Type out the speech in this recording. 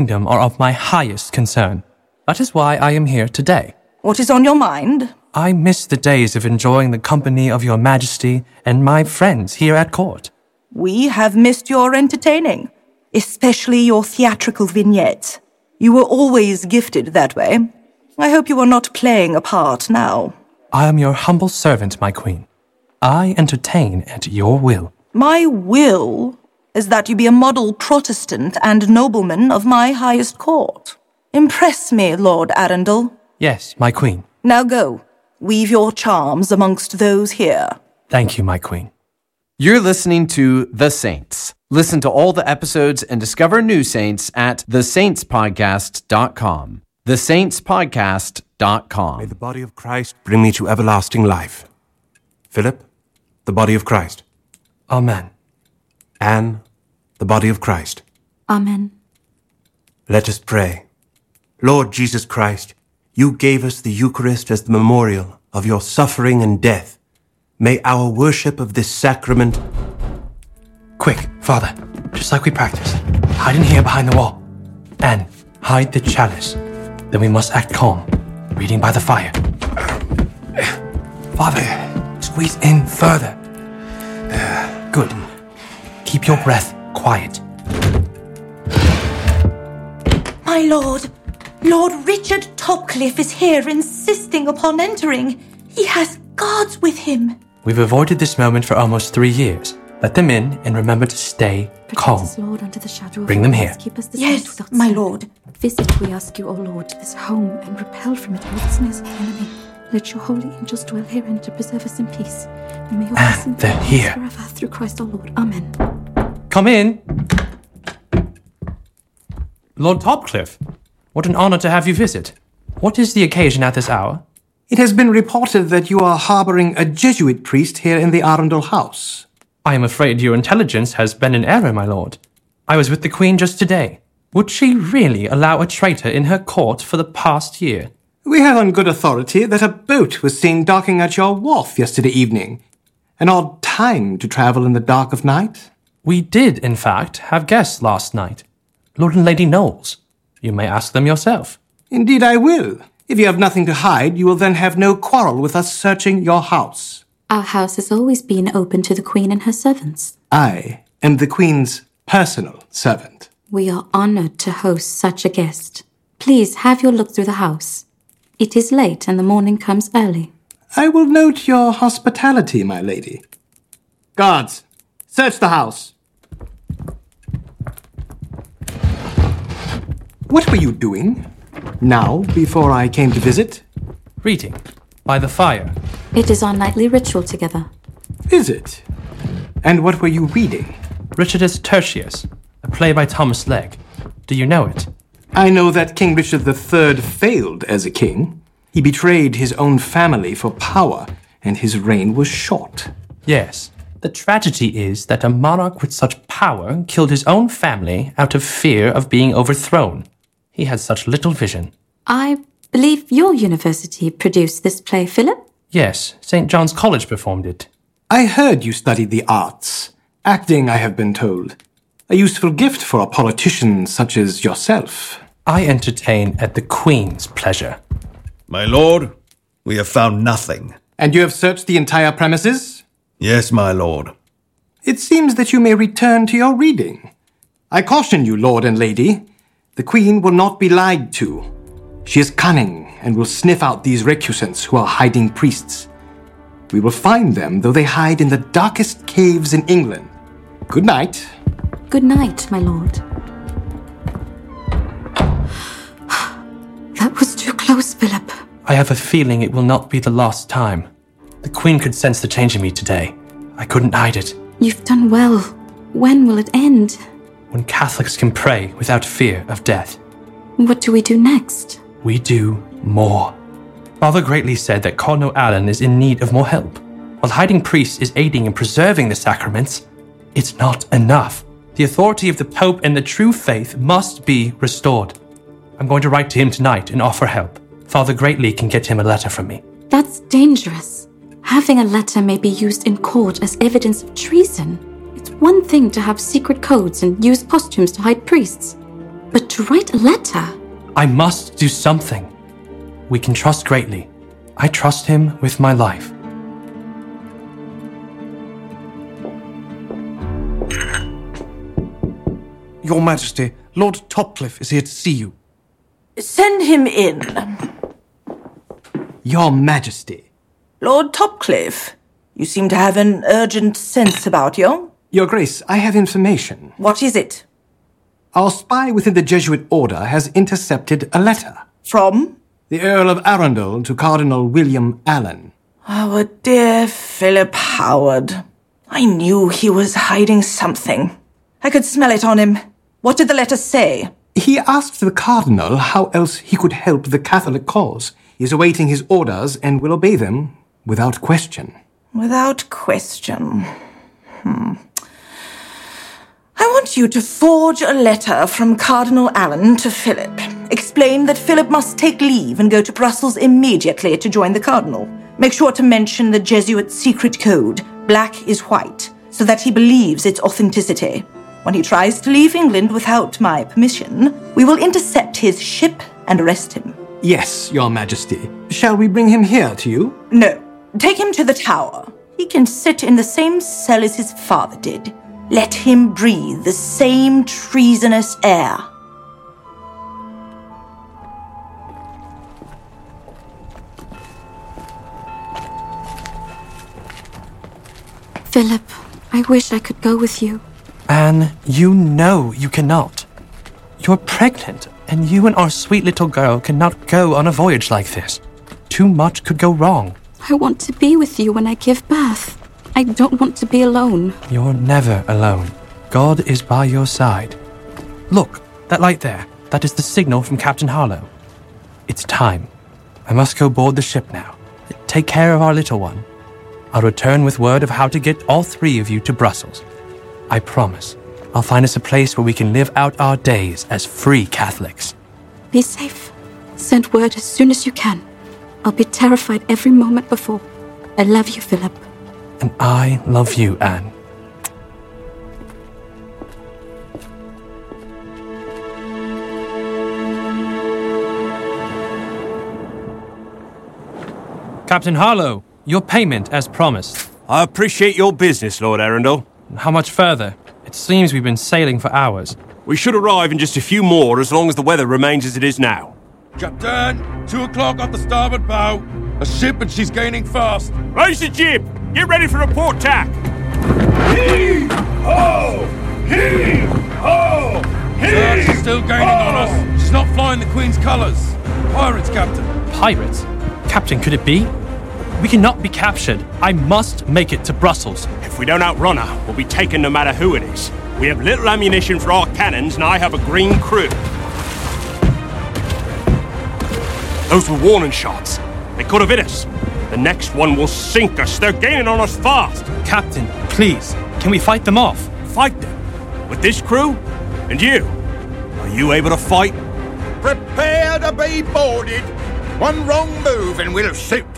kingdom are of my highest concern. That is why I am here today. What is on your mind? I miss the days of enjoying the company of your majesty and my friends here at court. We have missed your entertaining, especially your theatrical vignettes. You were always gifted that way. I hope you are not playing a part now. I am your humble servant, my queen. I entertain at your will. My will is that you be a model Protestant and nobleman of my highest court. Impress me, Lord Arundel. Yes, my queen. Now go. Weave your charms amongst those here. Thank you, my queen. You're listening to The Saints. Listen to all the episodes and discover new saints at thesaintspodcast.com. thesaintspodcast.com. May the body of Christ bring me to everlasting life. Philip, the body of Christ. Amen. Anne, the body of Christ. Amen. Let us pray. Lord Jesus Christ, you gave us the Eucharist as the memorial of your suffering and death. May our worship of this sacrament... Quick, Father, just like we practiced. Hide in here behind the wall. And hide the chalice. Then we must act calm, reading by the fire. Father, squeeze in further. Good. Keep your breath quiet. My lord, Lord Richard Topcliffe is here insisting upon entering. He has guards with him. We've avoided this moment for almost 3 years. Let them in and remember to stay calm. Us, Lord, under the shadow Bring of them your here. wings. Keep us this Yes, night without my sin. lord. Visit, we ask you, O Lord, this home and repel from it all the snares of the enemy. Let your holy angels dwell herein to preserve us in peace. And may your blessing be they're upon us here. forever through Christ our Lord. Amen. Come in. Lord Topcliffe, what an honor to have you visit. What is the occasion at this hour? It has been reported that you are harboring a Jesuit priest here in the Arundel house. I am afraid your intelligence has been in error, my lord. I was with the Queen just today. Would she really allow a traitor in her court for the past year? We have on good authority that a boat was seen docking at your wharf yesterday evening. An odd time to travel in the dark of night. We did, in fact, have guests last night. Lord and Lady Knowles. You may ask them yourself. Indeed I will. If you have nothing to hide, you will then have no quarrel with us searching your house. Our house has always been open to the Queen and her servants. I am the Queen's personal servant. We are honored to host such a guest. Please have your look through the house. It is late and the morning comes early. I will note your hospitality, my lady. Guards, search the house. What were you doing? Now, before I came to visit? Reading. By the fire. It is our nightly ritual together. Is it? And what were you reading? Richardus Tertius, a play by Thomas Legge. Do you know it? I know that King Richard III failed as a king. He betrayed his own family for power, and his reign was short. Yes. The tragedy is that a monarch with such power killed his own family out of fear of being overthrown. He had such little vision. I believe your university produced this play, Philip? Yes, St. John's College performed it. I heard you studied the arts. Acting, I have been told. A useful gift for a politician such as yourself. I entertain at the Queen's pleasure. My lord, we have found nothing. And you have searched the entire premises? Yes, my lord. It seems that you may return to your reading. I caution you, lord and lady. The Queen will not be lied to. She is cunning and will sniff out these recusants who are hiding priests. We will find them, though they hide in the darkest caves in England. Good night. Good night, my lord. That was too close, Philip. I have a feeling it will not be the last time. The Queen could sense the change in me today. I couldn't hide it. You've done well. When will it end? When Catholics can pray without fear of death. What do we do next? We do more. Father Greatly said that Cardinal Allen is in need of more help. While hiding priests is aiding in preserving the sacraments, it's not enough. The authority of the Pope and the true faith must be restored. I'm going to write to him tonight and offer help. Father Greatly can get him a letter from me. That's dangerous. Having a letter may be used in court as evidence of treason. It's one thing to have secret codes and use costumes to hide priests. But to write a letter? I must do something. We can trust greatly. I trust him with my life. Your Majesty, Lord Topcliffe is here to see you. Send him in. Your Majesty. Lord Topcliffe, you seem to have an urgent sense about you. Your Grace, I have information. What is it? Our spy within the Jesuit order has intercepted a letter. From? The Earl of Arundel to Cardinal William Allen. Our dear Philip Howard. I knew he was hiding something. I could smell it on him. What did the letter say? He asked the Cardinal how else he could help the Catholic cause. He is awaiting his orders and will obey them without question. Without question. I want you to forge a letter from Cardinal Allen to Philip. Explain that Philip must take leave and go to Brussels immediately to join the Cardinal. Make sure to mention the Jesuit secret code, black is white, so that he believes its authenticity. When he tries to leave England without my permission, we will intercept his ship and arrest him. Yes, Your Majesty. Shall we bring him here to you? No. Take him to the Tower. He can sit in the same cell as his father did. Let him breathe the same treasonous air. Philip, I wish I could go with you. Anne, you know you cannot. You're pregnant, and you and our sweet little girl cannot go on a voyage like this. Too much could go wrong. I want to be with you when I give birth. I don't want to be alone. You're never alone. God is by your side. Look, that light there. That is the signal from Captain Harlow. It's time. I must go board the ship now. Take care of our little one. I'll return with word of how to get all three of you to Brussels. I promise. I'll find us a place where we can live out our days as free Catholics. Be safe. Send word as soon as you can. I'll be terrified every moment before. I love you, Philip. And I love you, Anne. Captain Harlow, your payment as promised. I appreciate your business, Lord Arundel. How much further? It seems we've been sailing for hours. We should arrive in just a few more as long as the weather remains as it is now. Captain, 2 o'clock off the starboard bow. A ship and she's gaining fast. Raise the jib! Get ready for a port tack! Heave ho! Heave ho! Heave! She's still gaining on us. She's not flying the Queen's colours. Pirates, Captain. Pirates? Captain, could it be? We cannot be captured. I must make it to Brussels. If we don't outrun her, we'll be taken no matter who it is. We have little ammunition for our cannons, and I have a green crew. Those were warning shots. They could have hit us. The next one will sink us. They're gaining on us fast. Captain, please, can we fight them off? Fight them? With this crew? And you? Are you able to fight? Prepare to be boarded. One wrong move and we'll shoot